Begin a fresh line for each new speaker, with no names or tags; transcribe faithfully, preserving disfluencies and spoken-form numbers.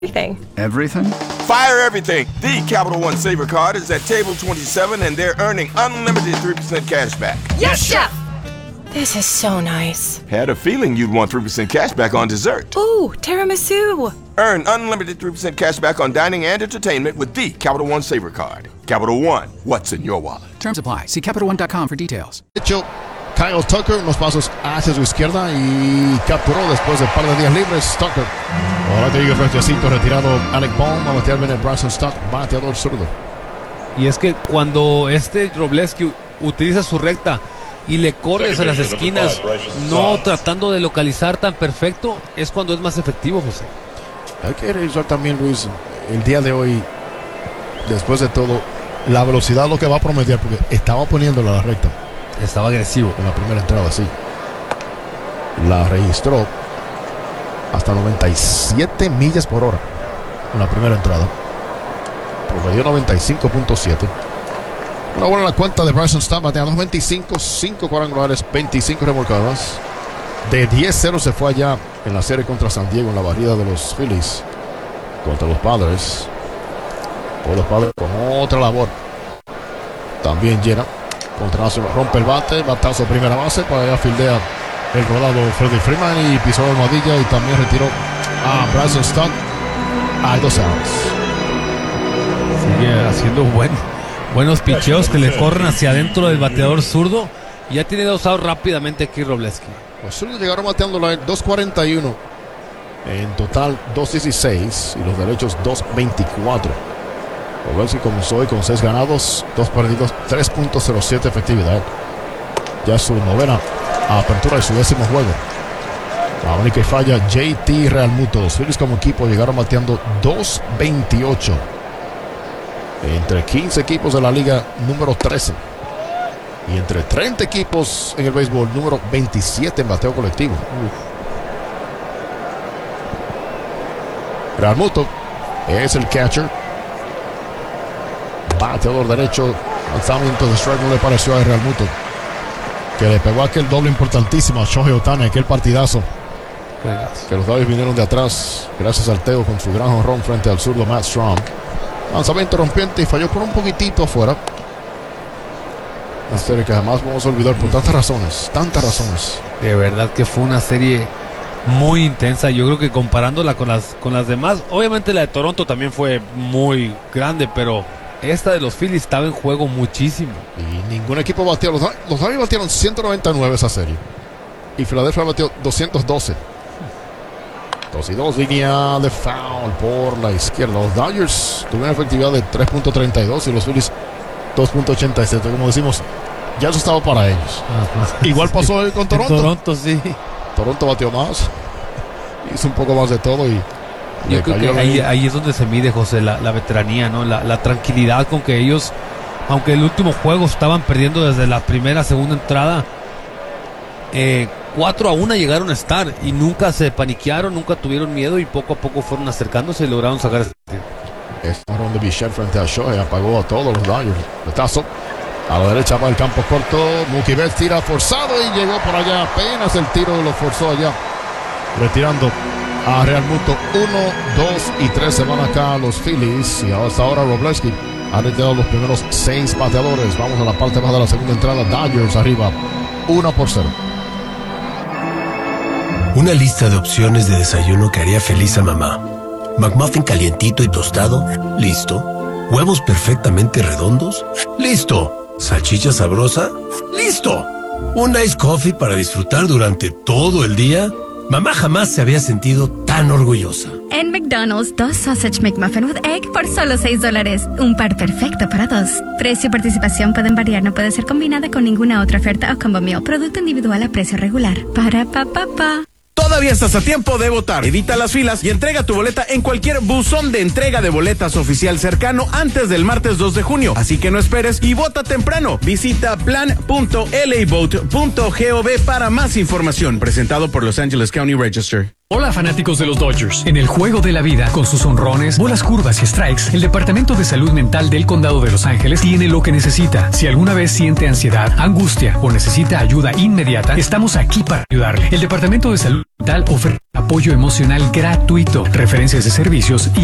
Everything.
Everything?
Fire everything. The Capital One Saver card is at table twenty-seven and they're earning unlimited three percent cash back.
Yes, Chef! This is so nice.
Had a feeling you'd want three percent cash back on dessert.
Ooh, tiramisu.
Earn unlimited three percent cash back on dining and entertainment with the Capital One Saver card. Capital One, what's in your wallet?
Terms apply. See Capital One dot com for details.
Hecho, Kyle Tucker, unos pasos hacia su izquierda y capturó después de un par de días libres. Tucker. Ahora te digo, fresquecito, retirado Alec Baum. Va a batear bien el Bryson Stott, bateador zurdo.
Y es que cuando este Wroblewski utiliza su recta y le corres a las esquinas, no tratando de localizar tan perfecto, es cuando es más efectivo, José.
Hay que revisar también, Luis, el día de hoy, después de todo, la velocidad lo que va a promediar, porque estaba poniéndole a la recta.
Estaba agresivo.
En la primera entrada, sí. La registró hasta noventa y siete millas por hora en la primera entrada. Promedió noventa y cinco punto siete. Una buena la cuenta de Bryson Stott, bateando veinticinco, cinco cuadrangulares, veinticinco remolcadas. De diez cero se fue allá en la serie contra San Diego en la barrida de los Phillies contra los Padres. Por los Padres con otra labor. También llena. Contrazo, rompe el bate, batazo primera base, para allá fildea el rodado Freddie Freeman y pisó la almohadilla y también retiró a Bryson Stott. Hay dos outs.
Sigue haciendo buen, buenos picheos que le corren hacia adentro del bateador zurdo. Y ya tiene dos outs rápidamente aquí Wroblewski.
Los zurdos llegaron bateándola en dos cuarenta y uno. En total dos dieciséis y los derechos dos veinticuatro. Wroblewski comenzó hoy con seis ganados, dos perdidos, tres punto cero siete efectividad. Ya su novena apertura de su décimo juego. La única y falla J T Realmuto. Los Phillies como equipo llegaron bateando dos veintiocho. Entre quince equipos de la liga número trece. Y entre treinta equipos en el béisbol número veintisiete en bateo colectivo. Uf. Realmuto es el catcher. Bateador derecho. Lanzamiento de strike no le pareció a Realmuto, que le pegó aquel doble importantísimo a Shohei Ohtani, aquel partidazo. Gracias. Que los Dodgers vinieron de atrás gracias al Teo con su gran jonrón frente al zurdo Matt Strahm. Lanzamiento rompiente y falló por un poquitito afuera. Una serie que jamás vamos a olvidar por tantas razones, tantas razones.
De verdad que fue una serie muy intensa. Yo creo que comparándola con las, con las demás, obviamente la de Toronto también fue muy grande, pero esta de los Phillies estaba en juego muchísimo.
Y ningún equipo bateó. Los, los Dodgers batieron ciento noventa y nueve esa serie. Y Philadelphia batió doscientos doce. dos y dos, línea de foul por la izquierda. Los Dodgers tuvieron efectividad de tres punto treinta y dos y los Phillies dos punto ochenta y siete. Como decimos, ya eso estaba para ellos. Ajá, igual pasó sí. con Toronto.
Toronto, sí.
Toronto batió más. Hizo un poco más de todo y
yo creo que ahí, ahí es donde se mide, José, la, la veteranía, ¿no? La, la tranquilidad con que ellos, aunque el último juego estaban perdiendo desde la primera, segunda entrada, eh, cuatro a una llegaron a estar y nunca se paniquearon, nunca tuvieron miedo y poco a poco fueron acercándose y lograron sacar este partido.
Este ron de Bichette frente a Shohei apagó a todos los Dodgers. Petazo a la derecha va el campo corto. Mookie Betts tira forzado y llegó por allá. Apenas el tiro lo forzó allá, retirando a Realmuto. Uno, dos y tres se van acá los Phillies. Y hasta ahora Wroblewski ha retirado los primeros seis bateadores. Vamos a la parte baja de la segunda entrada. Dodgers arriba, uno por cero.
Una lista de opciones de desayuno que haría feliz a mamá. McMuffin calientito y tostado, listo. Huevos perfectamente redondos, listo. Salchicha sabrosa, listo. Un iced coffee para disfrutar durante todo el día. Mamá jamás se había sentido tan orgullosa.
En McDonald's, dos Sausage McMuffin with Egg por solo seis dólares. Un par perfecto para dos. Precio y participación pueden variar, no puede ser combinada con ninguna otra oferta o combo meal. Producto individual a precio regular. Para pa pa pa.
Todavía estás a tiempo de votar. Evita las filas y entrega tu boleta en cualquier buzón de entrega de boletas oficial cercano antes del martes dos de junio. Así que no esperes y vota temprano. Visita plan punto l a vote punto gov para más información. Presentado por Los Angeles County Register.
Hola fanáticos de los Dodgers. En el juego de la vida, con sus honrones, bolas curvas y strikes, el Departamento de Salud Mental del Condado de Los Ángeles tiene lo que necesita. Si alguna vez siente ansiedad, angustia o necesita ayuda inmediata, estamos aquí para ayudarle. El Departamento de Salud Mental ofrece apoyo emocional gratuito, referencias de servicios y